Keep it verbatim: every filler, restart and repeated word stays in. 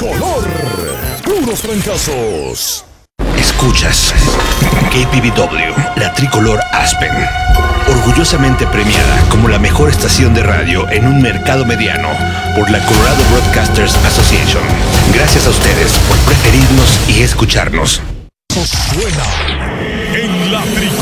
Tricolor. Puros fracasos. Escuchas K P V W, la Tricolor Aspen, orgullosamente premiada como la mejor estación de radio en un mercado mediano por la Colorado Broadcasters Association. Gracias a ustedes por preferirnos y escucharnos. Suena en la Tricolor.